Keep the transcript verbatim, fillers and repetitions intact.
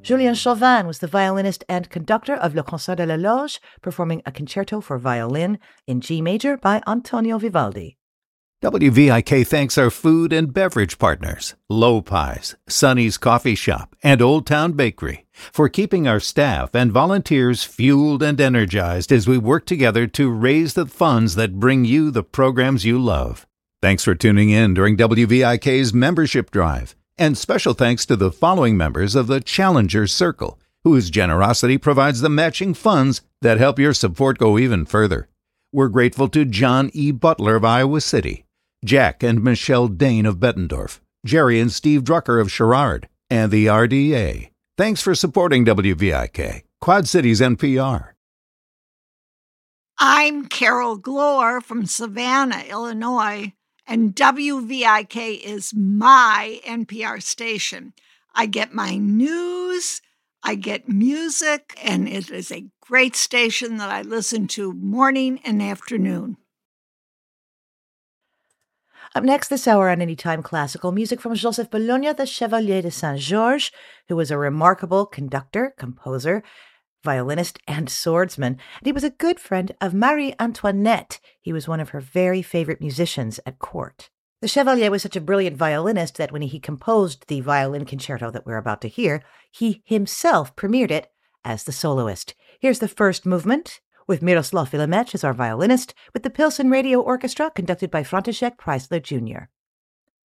Julien Chauvin was the violinist and conductor of Le Concert de la Loge, performing a concerto for violin in G major by Antonio Vivaldi. W V I K thanks our food and beverage partners, Low Pies, Sonny's Coffee Shop, and Old Town Bakery, for keeping our staff and volunteers fueled and energized as we work together to raise the funds that bring you the programs you love. Thanks for tuning in during W V I K's membership drive, and special thanks to the following members of the Challenger Circle, whose generosity provides the matching funds that help your support go even further. We're grateful to John E. Butler of Iowa City, Jack and Michelle Dane of Bettendorf, Jerry and Steve Drucker of Sherrard, and the R D A. Thanks for supporting W V I K, Quad Cities N P R. I'm Carol Glore from Savannah, Illinois, and W V I K is my N P R station. I get my news, I get music, and it is a great station that I listen to morning and afternoon. Up next this hour on Anytime Classical, music from Joseph Bologna, the Chevalier de Saint-Georges, who was a remarkable conductor, composer, violinist, and swordsman. And he was a good friend of Marie Antoinette. He was one of her very favorite musicians at court. The Chevalier was such a brilliant violinist that when he composed the violin concerto that we're about to hear, he himself premiered it as the soloist. Here's the first movement, with Miroslav Vilemech as our violinist, with the Pilsen Radio Orchestra conducted by František Preissler Junior